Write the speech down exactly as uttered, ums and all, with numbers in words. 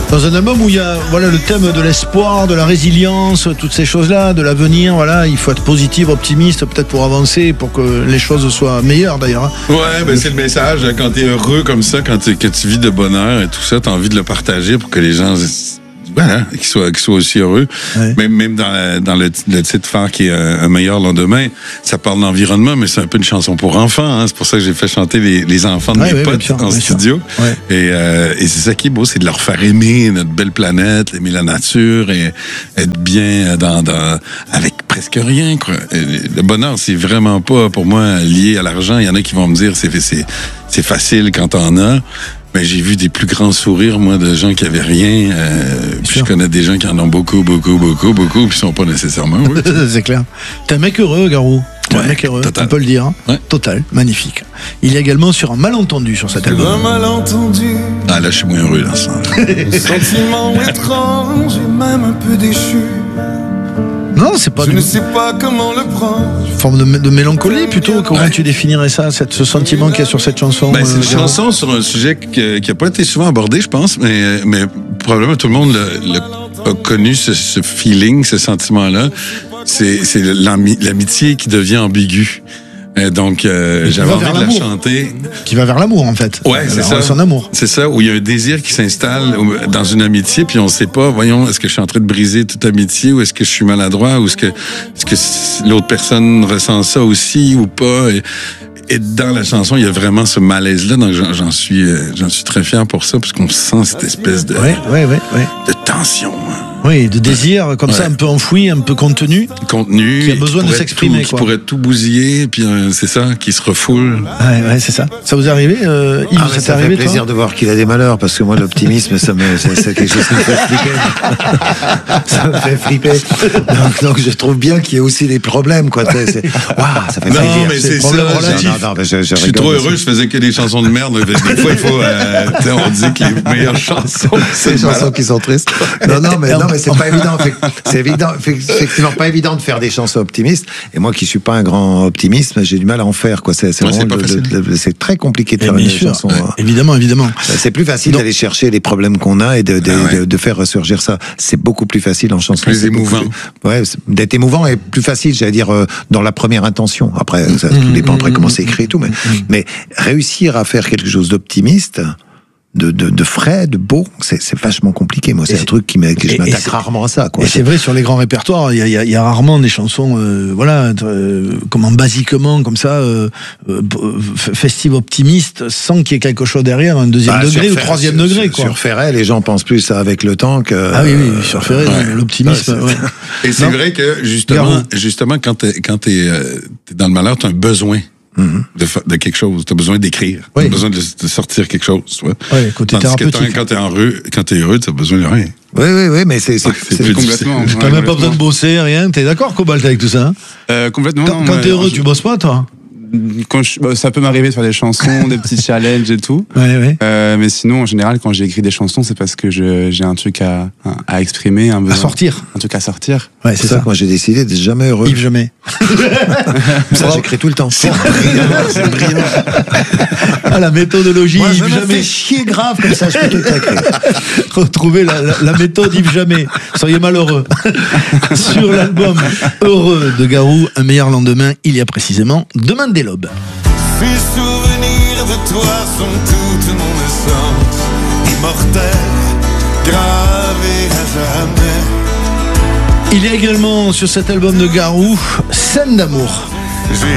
Dans un album où il y a voilà, le thème de l'espoir, de la résilience, toutes ces choses-là, de l'avenir, voilà, il faut être positif, optimiste, peut-être pour avancer, pour que les choses soient meilleures d'ailleurs. Hein. Ouais, ben c'est le message. Quand t'es heureux comme ça, quand que tu vis de bonheur et tout ça, t'as envie de le partager pour que les gens... Voilà, qu'ils soient, qu'ils soient aussi heureux. Ouais. Même, même dans, la, dans le, le titre phare qui est un, un meilleur lendemain, ça parle d'environnement, mais c'est un peu une chanson pour enfants. Hein. C'est pour ça que j'ai fait chanter les, les enfants de ouais, mes ouais, potes sûr, en studio. Ouais. Et, euh, et c'est ça qui est beau, c'est de leur faire aimer notre belle planète, aimer la nature et être bien dans, dans avec presque rien. Quoi. Le bonheur, c'est vraiment pas pour moi lié à l'argent. Il y en a qui vont me dire c'est c'est c'est facile quand t'en as. Mais j'ai vu des plus grands sourires, moi, de gens qui avaient rien. Euh, puis je connais des gens qui en ont beaucoup, beaucoup, beaucoup, beaucoup, puis qui sont pas nécessairement. Oui. C'est clair. T'es un mec heureux, Garou. T'es ouais, un mec heureux, total. On peut le dire. Hein. Ouais. Total, magnifique. Il y a également sur un malentendu sur cet album. Un malentendu. Ah là, je suis moins heureux dans ça. Sentiment étrange et même un peu déchu. Non, c'est pas. Je du... ne sais pas comment le prendre. Forme de, de mélancolie plutôt. Comment ouais. tu définirais ça, cette, ce sentiment qu'il y a sur cette chanson? Ben, c'est une euh, chanson sur un sujet qui n'a pas été souvent abordé, je pense, mais, mais probablement tout le monde le, le, a connu ce, ce feeling, ce sentiment-là. C'est, c'est l'ami, l'amitié qui devient ambiguë. Donc, euh, j'avais envie de la l'amour. chanter. Qui va vers l'amour, en fait. Ouais, c'est ça. Son amour. C'est ça, où il y a un désir qui s'installe dans une amitié, puis on ne sait pas, voyons, est-ce que je suis en train de briser toute amitié, ou est-ce que je suis maladroit, ou est-ce que, est-ce que l'autre personne ressent ça aussi, ou pas. Et, et dans la chanson, il y a vraiment ce malaise-là, donc j'en, j'en suis, j'en suis très fier pour ça, parce qu'on sent cette espèce de, ouais, ouais, ouais, ouais. de tension. Hein. Oui, de désir comme ouais. ça, un peu enfoui, un peu contenu. Contenu. Qui a besoin de s'exprimer. Tout, qui pourrait tout bousiller, puis euh, c'est ça, qui se refoule. Ouais, ouais, c'est ça. Ça vous est arrivé, euh, Yves? Ah, ça, ça arrivé, fait plaisir toi de voir qu'il a des malheurs, parce que moi, l'optimisme, ça me, c'est, c'est quelque chose qui me fait flipper. Ça me fait flipper. Donc, donc, je trouve bien qu'il y ait aussi des problèmes, quoi. C'est, c'est... Wow, ça fait non, plaisir. Mais c'est, c'est ça, relatif. Non, non, mais je, je, je suis trop heureux, je faisais que des chansons de merde. Des fois, il faut, euh, on dit que les meilleures chansons, c'est les chansons qui sont tristes. Non, non, mais, non, mais c'est pas évident. C'est évident, effectivement pas évident de faire des chansons optimistes. Et moi qui suis pas un grand optimiste, j'ai du mal à en faire, quoi. C'est, c'est, ouais, vraiment c'est, le, le, c'est très compliqué de faire des chansons. Ouais, évidemment, évidemment. C'est plus facile Donc, d'aller chercher les problèmes qu'on a et de, de, ah ouais. de, de faire ressurgir ça. C'est beaucoup plus facile en chanson. Plus émouvant. Plus, ouais, d'être émouvant est plus facile, j'allais dire, euh, dans la première intention. Après, ça mmh, tout dépend après mmh, comment c'est écrit et tout. Mais, mmh. mais réussir à faire quelque chose d'optimiste, De, de, de frais, de beau, c'est, c'est vachement compliqué. Moi, c'est, c'est un truc qui m'a, que je et, m'attaque et rarement à ça. Quoi. Et c'est vrai, sur les grands répertoires, il y a, y a, y a rarement des chansons, euh, voilà, euh, comment basiquement, comme ça, euh, euh, festive optimiste, sans qu'il y ait quelque chose derrière, un deuxième bah, degré ou Ferré, troisième sur, degré. Quoi. Sur Ferré, les gens pensent plus avec le temps que... Ah oui, oui, sur Ferré, ouais. l'optimisme. Ouais, ouais. Et c'est non? vrai que, justement, justement quand t'es, quand t'es, euh, t'es dans le malheur, t'as un besoin. Mm-hmm. De, de quelque chose, tu as besoin d'écrire, oui. tu as besoin de, de sortir quelque chose, tu vois. Oui, côté Tandis thérapeutique. Que quand tu es heureux, quand tu es heureux, tu as besoin de rien. Oui, oui, oui, mais c'est, c'est, c'est, c'est complètement. Tu n'as même pas besoin de bosser, rien. Tu es d'accord, Cobalt, avec tout ça hein euh, Complètement. Quand, quand tu es heureux, je... tu bosses pas, toi? Quand je, bah, ça peut m'arriver de faire des chansons, des petits challenges et tout. Ouais, ouais. Euh, mais sinon, en général, quand j'écris des chansons, c'est parce que je, j'ai un truc à, à exprimer, un besoin, à sortir, un truc à sortir. Ouais, c'est, c'est ça. ça. Moi, j'ai décidé d'être jamais heureux. Yves jamais. Ça, j'écris tout le temps. C'est brillant, c'est brillant. Ah, la méthodologie. Moi, je Yves me jamais. fais chier grave comme ça. Je peux tout écrire. Retrouvez la, la, la méthode Yves jamais. Soyez malheureux. Sur l'album Heureux de Garou, un meilleur lendemain, il y a précisément Demain des Lobes. Ces souvenirs de toi sont toute mon essence, immortelle, gravée à jamais. Il y a également sur cet album de Garou, Scène d'amour. J'ai